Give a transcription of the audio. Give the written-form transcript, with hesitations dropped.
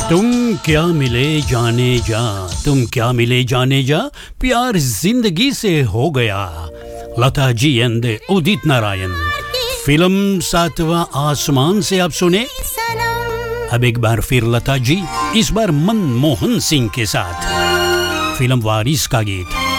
तुम क्या मिले जाने जा, तुम क्या मिले जाने जा, प्यार जिंदगी से हो गया। लता जी एंड उदित नारायण। फिल्म सातवां आसमान से आप सुने। अब एक बार फिर लता जी, इस बार मनमोहन सिंह के साथ। फिल्म वारिस का गीत।